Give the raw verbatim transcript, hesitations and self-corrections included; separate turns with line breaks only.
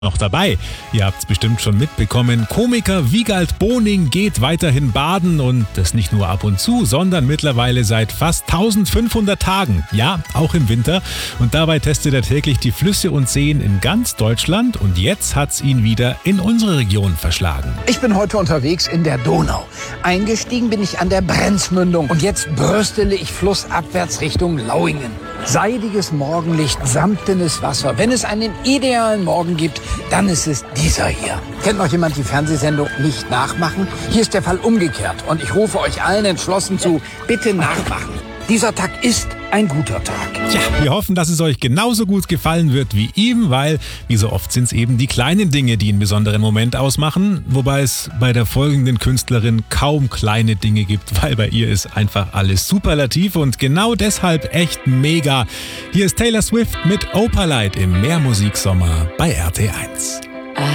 noch dabei. Ihr habt es bestimmt schon mitbekommen. Komiker Wiegald Boning geht weiterhin baden und das nicht nur ab und zu, sondern mittlerweile seit fast eintausendfünfhundert Tagen. Ja, auch im Winter. Und dabei testet er täglich die Flüsse und Seen in ganz Deutschland und jetzt hat's ihn wieder in unsere Region verschlagen.
Ich bin heute unterwegs in der Donau. Eingestiegen bin ich an der Brenzmündung und jetzt bürstele ich flussabwärts Richtung Lauingen. Seidiges Morgenlicht, samtenes Wasser. Wenn es einen idealen Morgen gibt, dann ist es dieser hier. Kennt noch jemand die Fernsehsendung Nicht nachmachen? Hier ist der Fall umgekehrt und ich rufe euch allen entschlossen zu, bitte nachmachen. Dieser Tag ist ein guter Tag.
Ja, wir hoffen, dass es euch genauso gut gefallen wird wie ihm, weil, wie so oft, sind es eben die kleinen Dinge, die einen besonderen Moment ausmachen, wobei es bei der folgenden Künstlerin kaum kleine Dinge gibt, weil bei ihr ist einfach alles superlativ und genau deshalb echt mega. Hier ist Taylor Swift mit Opalite im Mehrmusiksommer bei R T eins.